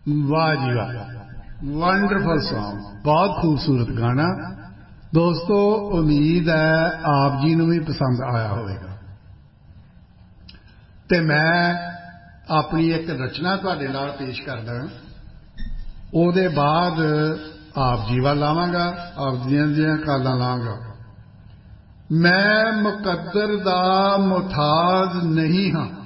वाह जी वाह, wonderful song, बहुत खूबसूरत गाना। दोस्तों उम्मीद है आप जी नूं भी पसंद आया होगा। ते मैं अपनी एक रचना तुहाडे नाल पेश करदा, ਉਹਦੇ बाद आप जी वाल आवांगा, आप दियां कालां लांगा। मैं मुकद्दर दा मुहताज नहीं हाँ,